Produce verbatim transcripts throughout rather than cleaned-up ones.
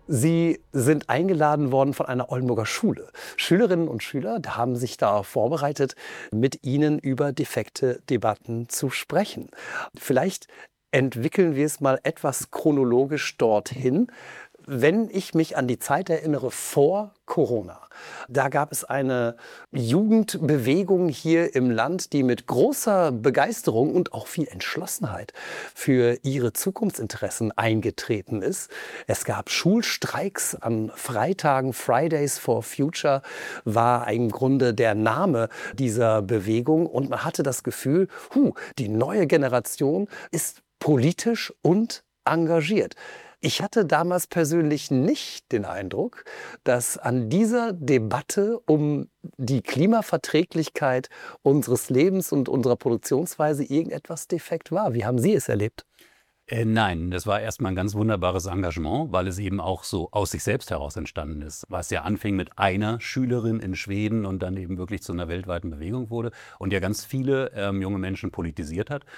Sie sind eingeladen worden von einer Oldenburger Schule. Schülerinnen und Schüler haben sich da vorbereitet, mit Ihnen über defekte Debatten zu sprechen. Vielleicht entwickeln wir es mal etwas chronologisch dorthin. Wenn ich mich an die Zeit erinnere vor Corona, da gab es eine Jugendbewegung hier im Land, die mit großer Begeisterung und auch viel Entschlossenheit für ihre Zukunftsinteressen eingetreten ist. Es gab Schulstreiks an Freitagen. Fridays for Future war im Grunde der Name dieser Bewegung. Und man hatte das Gefühl, huh, die neue Generation ist politisch und engagiert. Ich hatte damals persönlich nicht den Eindruck, dass an dieser Debatte um die Klimaverträglichkeit unseres Lebens und unserer Produktionsweise irgendetwas defekt war. Wie haben Sie es erlebt? Äh, nein, das war erstmal ein ganz wunderbares Engagement, weil es eben auch so aus sich selbst heraus entstanden ist. Was ja anfing mit einer Schülerin in Schweden und dann eben wirklich zu einer weltweiten Bewegung wurde und ja ganz viele ähm, junge Menschen politisiert hat.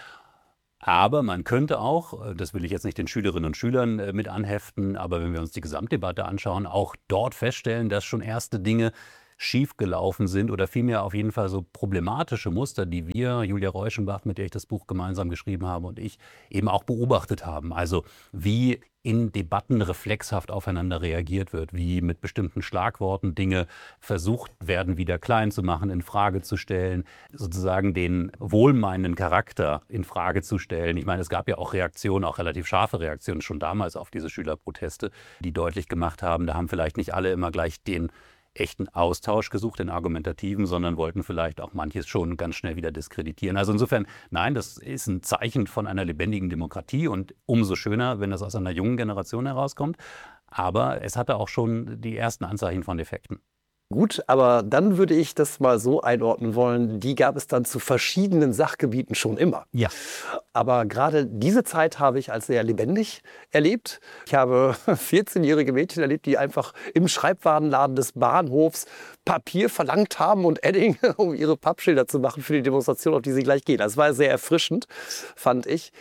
Aber man könnte auch, das will ich jetzt nicht den Schülerinnen und Schülern äh, mit anheften, aber wenn wir uns die Gesamtdebatte anschauen, auch dort feststellen, dass schon erste Dinge schiefgelaufen sind oder vielmehr auf jeden Fall so problematische Muster, die wir, Julia Reuschenbach, mit der ich das Buch gemeinsam geschrieben habe, und ich eben auch beobachtet haben. Also wie in Debatten reflexhaft aufeinander reagiert wird, wie mit bestimmten Schlagworten Dinge versucht werden, wieder klein zu machen, in Frage zu stellen, sozusagen den wohlmeinenden Charakter in Frage zu stellen. Ich meine, es gab ja auch Reaktionen, auch relativ scharfe Reaktionen schon damals auf diese Schülerproteste, die deutlich gemacht haben, da haben vielleicht nicht alle immer gleich den echten Austausch gesucht, den argumentativen, sondern wollten vielleicht auch manches schon ganz schnell wieder diskreditieren. Also insofern, nein, das ist ein Zeichen von einer lebendigen Demokratie und umso schöner, wenn das aus einer jungen Generation herauskommt. Aber es hatte auch schon die ersten Anzeichen von Defekten. Gut, aber dann würde ich das mal so einordnen wollen, die gab es dann zu verschiedenen Sachgebieten schon immer. Ja. Aber gerade diese Zeit habe ich als sehr lebendig erlebt. Ich habe vierzehnjährige Mädchen erlebt, die einfach im Schreibwarenladen des Bahnhofs Papier verlangt haben und Edding, um ihre Pappschilder zu machen für die Demonstration, auf die sie gleich gehen. Das war sehr erfrischend, fand ich.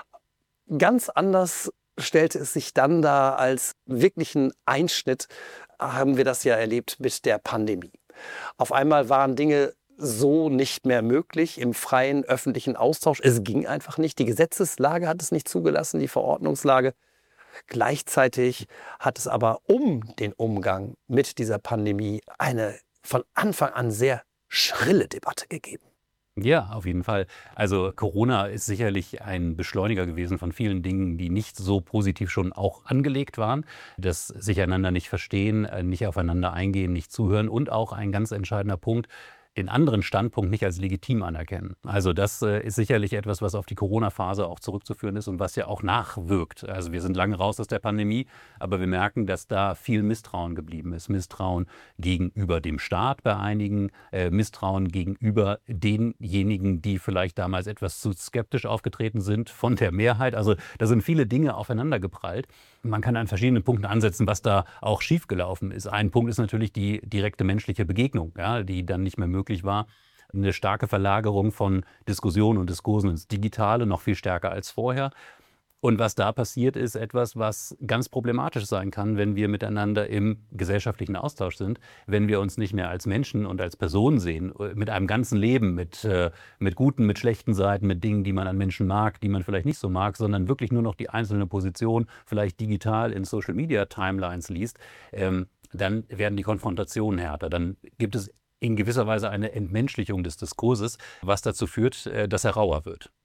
Ganz anders stellte es sich dann dar als wirklichen Einschnitt, haben wir das ja erlebt mit der Pandemie. Auf einmal waren Dinge so nicht mehr möglich im freien öffentlichen Austausch. Es ging einfach nicht. Die Gesetzeslage hat es nicht zugelassen, die Verordnungslage. Gleichzeitig hat es aber um den Umgang mit dieser Pandemie eine von Anfang an sehr schrille Debatte gegeben. Ja, auf jeden Fall. Also Corona ist sicherlich ein Beschleuniger gewesen von vielen Dingen, die nicht so positiv schon auch angelegt waren. Das sich einander nicht verstehen, nicht aufeinander eingehen, nicht zuhören und auch ein ganz entscheidender Punkt, den anderen Standpunkt nicht als legitim anerkennen. Also das äh, ist sicherlich etwas, was auf die Corona-Phase auch zurückzuführen ist und was ja auch nachwirkt. Also wir sind lange raus aus der Pandemie, aber wir merken, dass da viel Misstrauen geblieben ist. Misstrauen gegenüber dem Staat bei einigen, äh, Misstrauen gegenüber denjenigen, die vielleicht damals etwas zu skeptisch aufgetreten sind von der Mehrheit. Also da sind viele Dinge aufeinander geprallt. Man kann an verschiedenen Punkten ansetzen, was da auch schiefgelaufen ist. Ein Punkt ist natürlich die direkte menschliche Begegnung, ja, die dann nicht mehr möglich war. Eine starke Verlagerung von Diskussionen und Diskursen ins Digitale, noch viel stärker als vorher. Und was da passiert, ist etwas, was ganz problematisch sein kann, wenn wir miteinander im gesellschaftlichen Austausch sind, wenn wir uns nicht mehr als Menschen und als Personen sehen, mit einem ganzen Leben, mit, äh, mit guten, mit schlechten Seiten, mit Dingen, die man an Menschen mag, die man vielleicht nicht so mag, sondern wirklich nur noch die einzelne Position, vielleicht digital in Social-Media-Timelines liest, ähm, dann werden die Konfrontationen härter. Dann gibt es in gewisser Weise eine Entmenschlichung des Diskurses, was dazu führt, dass er rauer wird.